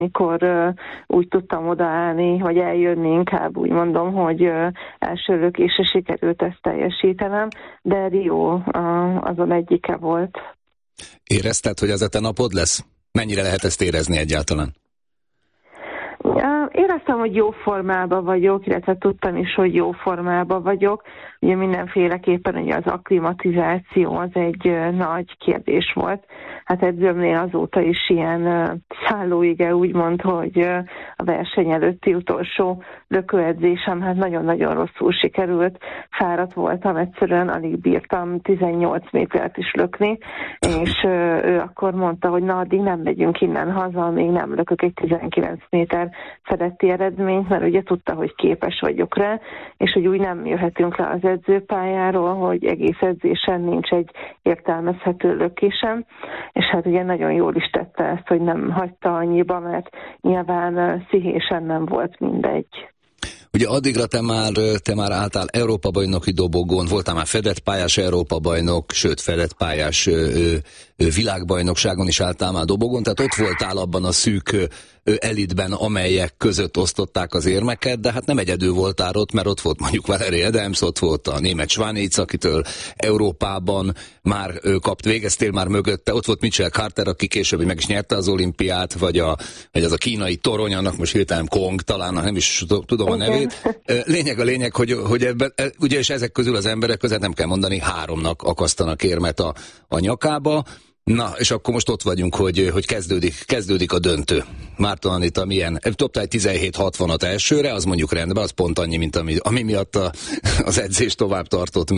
mikor úgy tudtam odaállni, vagy eljönni, inkább úgy mondom, hogy első lökésre sikerült ezt teljesítenem, de Rio azon egyike volt. Érezted, hogy ez a te napod lesz? Mennyire lehet ezt érezni egyáltalán? Éreztem, hogy jó formában vagyok, illetve tudtam is, hogy jó formában vagyok. Ugye mindenféleképpen ugye az akklimatizáció az egy nagy kérdés volt. Hát edzőmnél azóta is ilyen szállóige úgymond, hogy a verseny előtti utolsó lökőedzésem hát nagyon-nagyon rosszul sikerült. Fáradt voltam, egyszerűen alig bírtam 18 métert is lökni, és ő akkor mondta, hogy na, addig nem megyünk innen haza, még nem lökök egy 19 méter feletti eredményt, mert ugye tudta, hogy képes vagyok rá, és hogy úgy nem jöhetünk le az edzőpályáról, hogy egész edzésen nincs egy értelmezhető lökésem, és hát ugye nagyon jól is tette ezt, hogy nem hagyta annyiba, mert nyilván pszichésen nem volt mindegy. Ugye addigra te már álltál Európa-bajnoki dobogón, voltál már fedett pályás Európa-bajnok, sőt fedett pályás világbajnokságon is álltál már dobogón, tehát ott voltál abban a szűk elitben, amelyek között osztották az érmeket, de hát nem egyedül voltál ott, mert ott volt mondjuk Valerie Adams, ott volt a német Schwanitz, akitől Európában már végeztél már mögötte, ott volt Mitchell Carter, aki később meg is nyerte az olimpiát, vagy az a kínai torony, annak most hirtelen Kong, talán nem is tudom a nevét. Lényeg, hogy ebben, ugye és ezek közül az emberek között nem kell mondani, 3-nak akasztanak érmet a nyakába. Na, és akkor most ott vagyunk, hogy kezdődik a döntő. Márton Anita milyen? Dobtál egy 17-60-at elsőre, az mondjuk rendben, az pont annyi, mint ami miatt az edzés tovább tartott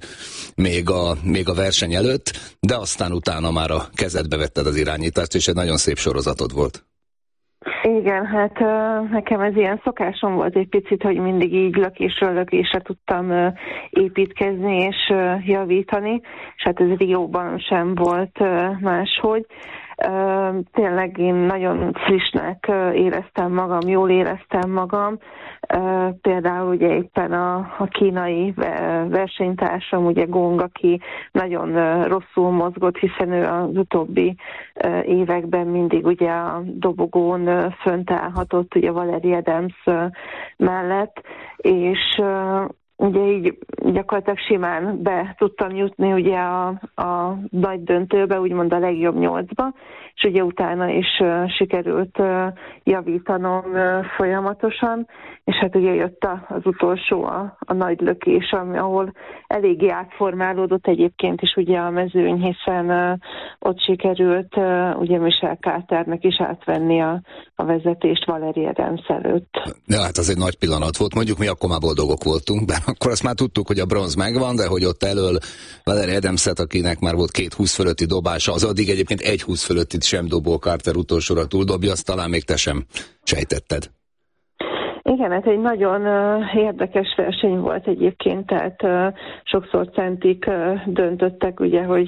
még a verseny előtt, de aztán utána már a kezedbe vetted az irányítást, és egy nagyon szép sorozatod volt. Igen, hát nekem ez ilyen szokásom volt egy picit, hogy mindig így lökésről lökésre tudtam építkezni és javítani, és hát ez Rióban sem volt máshogy. Tényleg én nagyon frissnek éreztem magam, jól éreztem magam. Például ugye éppen a kínai versenytársam, ugye Gong, aki nagyon rosszul mozgott, hiszen ő az utóbbi években mindig ugye a dobogón fönt állhatott, ugye Valerie Adams mellett, és ugye így gyakorlatilag simán be tudtam jutni ugye a nagy döntőbe, úgymond a legjobb 8-ba, és ugye utána is sikerült javítanom folyamatosan, és hát ugye jött az utolsó a nagy lökés, ahol eléggé átformálódott egyébként is ugye a mezőny, hiszen ott sikerült ugye Mitchell Carternek is átvenni a vezetést Valerie Adams előtt. Ja, hát az egy nagy pillanat volt, mondjuk mi akkor már boldogok voltunk, de akkor azt már tudtuk, hogy a bronz megvan, de hogy ott elől Valerie Adamset, akinek már volt 2 20 fölötti dobása, az addig egyébként 1 20 fölöttit sem dobó Carter utolsóra túldobja, azt talán még te sem sejtetted. Igen, ez egy nagyon érdekes verseny volt egyébként, tehát sokszor centik döntöttek, ugye, hogy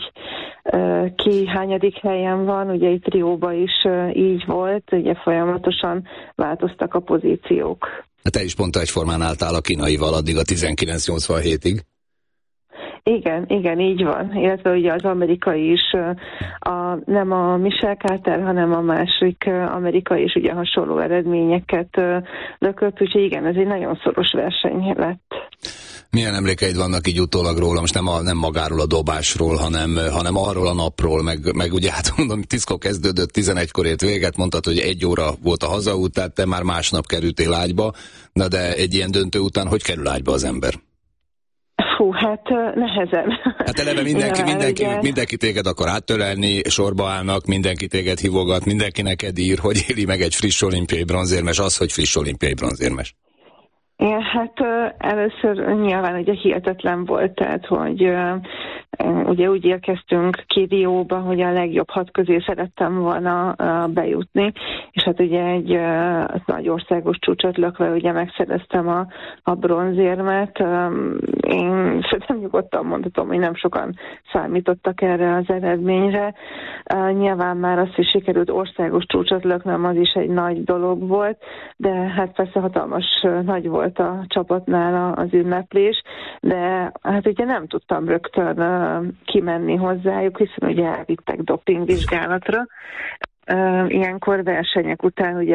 ki hányadik helyen van, ugye itt Rióban is így volt, ugye folyamatosan változtak a pozíciók. Te is pont egyformán álltál a kínaival addig a 1987-ig. Igen, így van. Illetve ugye az amerikai is, nem a Mitchell Carter, hanem a másik amerikai is ugye hasonló eredményeket lökött, úgyhogy igen, ez egy nagyon szoros verseny lett. Milyen emlékeid vannak így utólag róla, most nem magáról a dobásról, hanem arról a napról, meg ugye hát mondom, Tiszko kezdődött, 11-kor ért véget, mondtad, hogy 1 óra volt a hazaút, tehát te már másnap kerültél ágyba, de egy ilyen döntő után hogy kerül ágyba az ember? Hú, hát nehezen. Hát eleve mindenki téged akar áttölelni, sorba állnak, mindenki téged hívogat, mindenki neked ír, hogy éli meg egy friss olimpiai bronzérmes, az, hogy friss olimpiai bronzérmes. Igen, hát először nyilván ugye hihetetlen volt, tehát hogy ugye úgy érkeztünk ki Rióba, hogy a legjobb 6 közé szerettem volna bejutni, és hát ugye egy nagy országos csúcsot lökve ugye megszereztem a bronzérmet. Én szerintem nyugodtan mondhatom, hogy nem sokan számítottak erre az eredményre. Nyilván már azt is sikerült országos csúcsot löknem, az is egy nagy dolog volt, de hát persze hatalmas nagy volt a csapatnál az ünneplés, de hát ugye nem tudtam rögtön kimenni hozzájuk, hiszen ugye elvittek dopingvizsgálatra. ilyenkor versenyek után ugye